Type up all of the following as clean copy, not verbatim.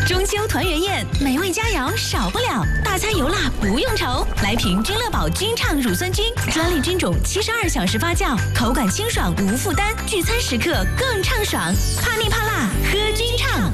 中秋团圆宴，美味佳肴少不了，大餐油辣不用愁。来瓶君乐宝君畅乳酸菌，专利菌种，72小时发酵，口感清爽无负担，聚餐时刻更畅爽。怕腻怕辣，喝君畅。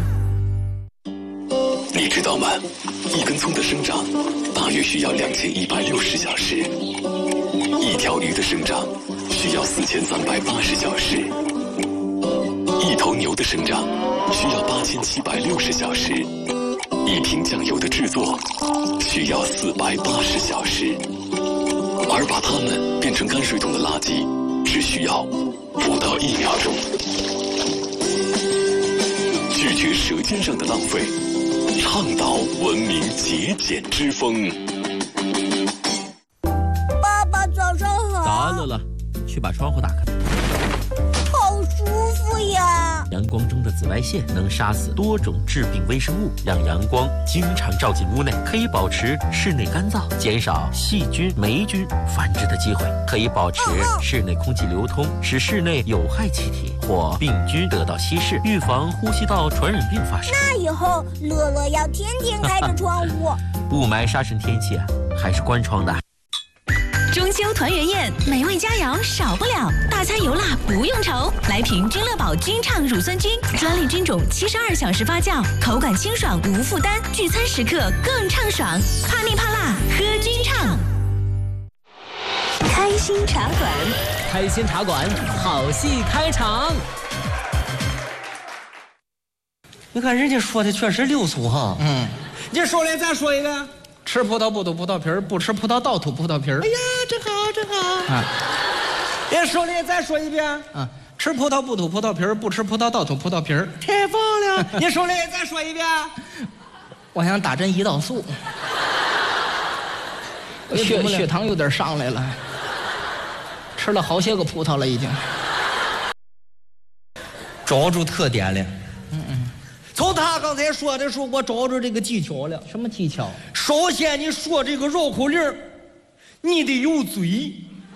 你知道吗？一根葱的生长大约需要2160小时，一条鱼的生长需要4380小时，一头牛的生长需要8760小时，一瓶酱油的制作需要480小时，而把它们变成泔水桶的垃圾只需要不到1秒钟。拒绝舌尖上的浪费，倡导文明节俭之风。 爸爸早上好。 早安，乐乐，去把窗户打开。 好舒服呀！ 阳光中的紫外线能杀死多种致病微生物，让阳光经常照进屋内，可以保持室内干燥，减少细菌、霉菌繁殖的机会，可以保持室内空气流通，使室内有害气体或病菌得到稀释，预防呼吸道传染病发生。 那以后乐乐要天天开着窗户。 雾霾杀神天气还是关窗的。 中秋团圆宴，美味佳肴少不了，大餐油辣不用愁。来瓶君乐宝君畅乳酸菌，专利菌种，72小时发酵，口感清爽无负担，聚餐时刻更畅爽。怕腻怕辣，喝君畅。开心茶馆， 开心茶馆，好戏开场。 你看人家说的确实溜俗哈。 你说来再说一个。吃葡萄不吐葡萄皮儿，不吃葡萄倒吐葡萄皮儿。 哎呀，真好，真好。 啊，你说来再说一遍。啊，吃葡萄不吐葡萄皮儿，不吃葡萄倒吐葡萄皮儿。 太棒了！ 你说来再说一遍。 我想打针胰岛素， 血糖有点上来了，吃了好些个葡萄了已经。 找住特点了。从他刚才说的时候，我找着这个技巧了。 什么技巧？ 首先，你说这个绕口令，你得有嘴。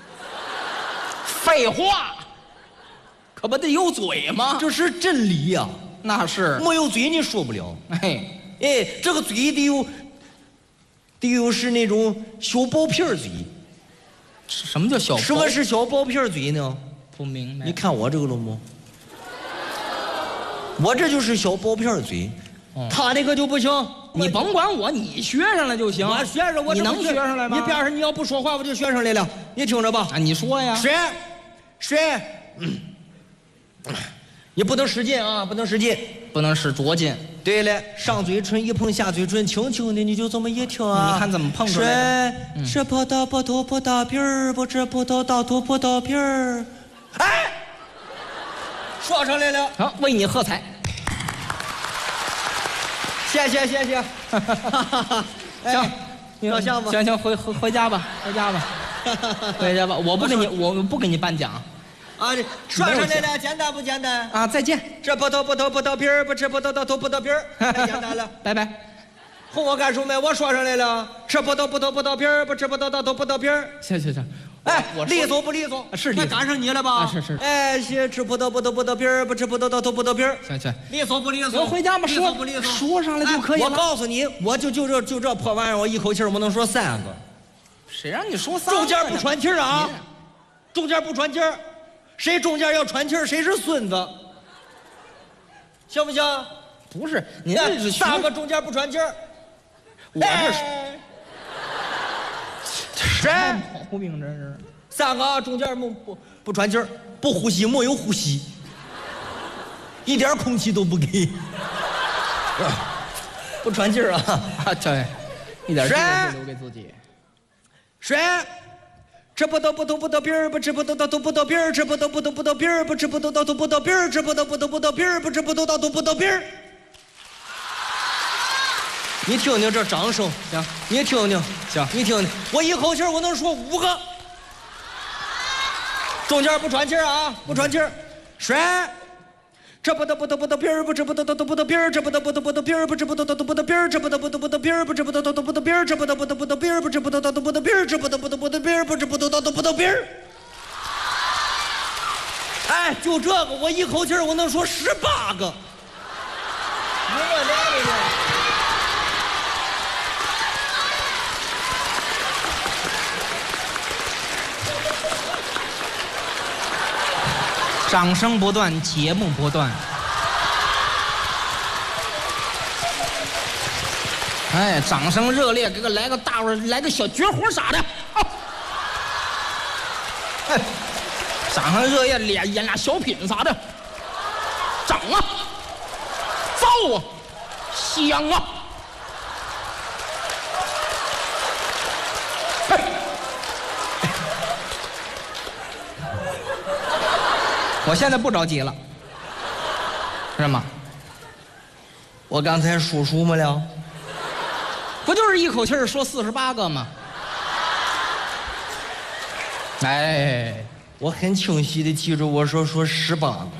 废话，可不得有嘴吗？ 这是真理呀。 那是没有嘴你说不了。 哎， 这个嘴得有是那种小薄片嘴。 什么叫小薄？ 什么是小薄片嘴呢？ 不明白。 你看我这个了吗？我这就是小薄片嘴，他那个就不行。 你甭管我，你学上了就行。 我学上， 你能学上来吗？ 你边上你要不说话，我就学上来了。你听着吧。 啊，你说呀。 水，你不能使劲啊，不能使劲， 不能使拙劲。 对了，上嘴唇一碰下嘴唇，轻轻的你就这么一听啊。 你看怎么碰出来的？ 吃葡萄不吐葡萄皮儿，不吃葡萄倒吐葡萄皮儿。哎。说上来了， 好，为你喝彩。 谢谢。 行， 照相吧。 行，回家吧，回家吧。我不给你颁奖。 啊，说上来了，简单不简单？ 啊，再见。 吃葡萄不吐葡萄皮儿，不吃葡萄倒吐葡萄皮儿，太简单了。 拜拜。 哄我干什么？我说上来了，吃葡萄不吐葡萄皮儿，不吃葡萄倒吐葡萄皮儿。 行。 哎，利索不利索？ 是利索， 赶上你了吧？ 是。 哎，吃葡萄不吐葡萄皮儿，不吃葡萄倒吐葡萄皮儿。 行， 利索不利索？ 回家吧，说上来就可以了。 我告诉你，我就这破玩意儿，我一口气我能说3个。 谁让你说3个？ 中间不喘气儿啊！中间不喘气儿，谁中间要喘气儿，谁是孙子。行不行？ 不是，您这是 3个中间不喘气儿。 我这是。 谁？ 毛病这是。 3个啊，中间不喘气儿，不呼吸，没有呼吸，一点空气都不给，不喘气儿啊！ 对，一点气都不留给自己。 水，吃葡萄不吐葡萄皮儿，不吃葡萄倒吐葡萄皮儿，吃葡萄不吐葡萄皮儿，不吃葡萄倒吐葡萄皮儿，吃葡萄不吐葡萄皮儿，不吃葡萄倒吐葡萄皮儿。你听听这掌声， 行， 你听听， 行， 你听听，我一口气我能说5个，中间不喘气儿啊，不喘气儿。水，吃葡萄不吐葡萄皮儿，不吃葡萄倒吐葡萄皮儿，吃葡萄不吐葡萄皮儿，不吃葡萄倒吐葡萄皮儿，吃葡萄不吐葡萄皮儿，不吃葡萄倒吐葡萄皮儿，吃葡萄不吐葡萄皮儿，不吃葡萄倒吐葡萄皮儿，吃葡萄不吐葡萄皮儿，不吃葡萄倒吐葡萄皮儿。哎，就这个，我一口气我能说18个。 你我连着掌声不断，节目不断。哎，掌声热烈，给个来个大伙来个小绝活啥的。啊、哎，掌声热烈，演俩小品啥的。整啊，造啊，香啊。我现在不着急了，是吗？ 我刚才数数没了， 不就是一口气说48个吗？哎， 我很清晰的记住我说18个。